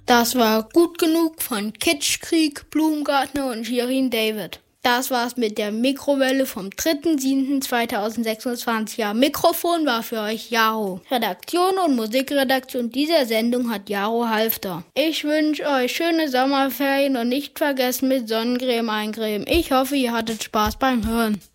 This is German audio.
Das war Gut genug von Kitschkrieg, Blumengartner und Shirin David. Das war's mit der Mikrowelle vom 3.7.2026. Am Mikrofon war für euch Jaro. Redaktion und Musikredaktion dieser Sendung hat Jaro Halfter. Ich wünsche euch schöne Sommerferien und nicht vergessen mit Sonnencreme eincremen. Ich hoffe, ihr hattet Spaß beim Hören.